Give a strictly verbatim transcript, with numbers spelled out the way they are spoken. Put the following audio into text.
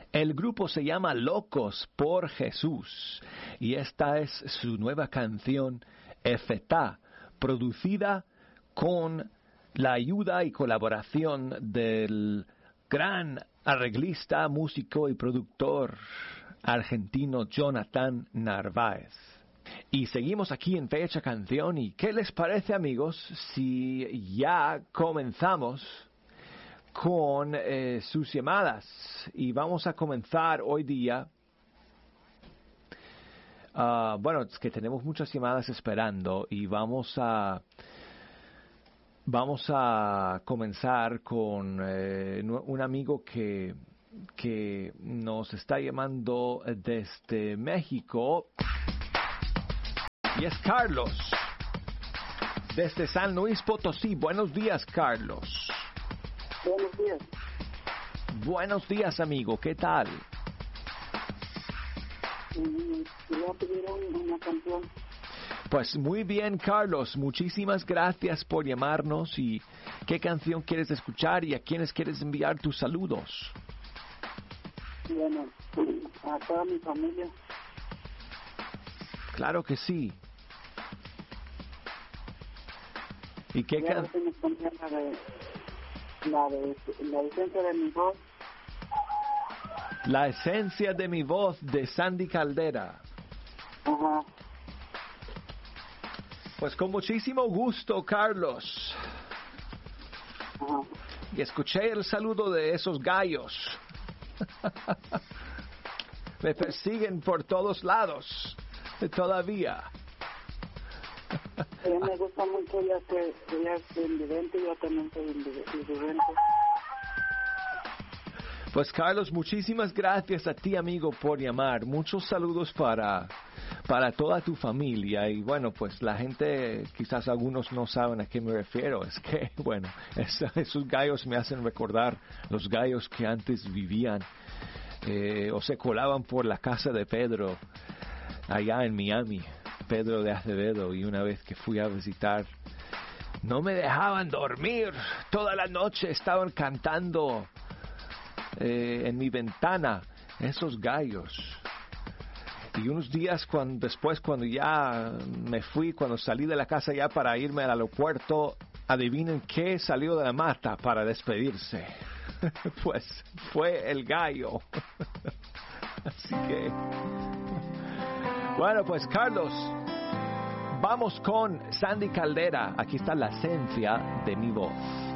El grupo se llama Locos por Jesús y esta es su nueva canción, Efetá, producida con la ayuda y colaboración del gran arreglista, músico y productor argentino Jonathan Narváez. Y seguimos aquí en Fecha Canción. ¿Y qué les parece, amigos, si ya comenzamos con eh, sus llamadas? Y vamos a comenzar hoy día. Uh, bueno, es que tenemos muchas llamadas esperando y vamos a vamos a comenzar con eh, un amigo que que nos está llamando desde México. Y es Carlos, desde San Luis Potosí. Buenos días, Carlos. Buenos días. Buenos días, amigo. ¿Qué tal? Mm, Quería pedir una canción. Pues muy bien, Carlos. Muchísimas gracias por llamarnos. ¿Y qué canción quieres escuchar y a quiénes quieres enviar tus saludos? Bueno, a toda mi familia. Claro que sí. ¿Y qué Ya canción? me ponía la de, la de la esencia de mi voz. La esencia de mi voz, de Sandy Caldera. Ajá. Pues con muchísimo gusto, Carlos. Ajá. Y escuché el saludo de esos gallos. Me persiguen por todos lados. Todavía. Ella me gusta mucho, ya que ella es invidente y yo también soy invidente. Pues Carlos, muchísimas gracias a ti, amigo, por llamar. Muchos saludos para, para toda tu familia. Y bueno, pues la gente, quizás algunos no saben a qué me refiero. Es que, bueno, es, esos gallos me hacen recordar los gallos que antes vivían eh, o se colaban por la casa de Pedro, allá en Miami. Pedro de Acevedo, y una vez que fui a visitar, no me dejaban dormir. Toda la noche estaban cantando eh, en mi ventana esos gallos. Y unos días cuando, después, cuando ya me fui, cuando salí de la casa ya para irme al aeropuerto, adivinen qué salió de la mata para despedirse. Pues fue el gallo. Así que... Bueno, pues Carlos, vamos con Sandy Caldera. Aquí está la esencia de mi voz.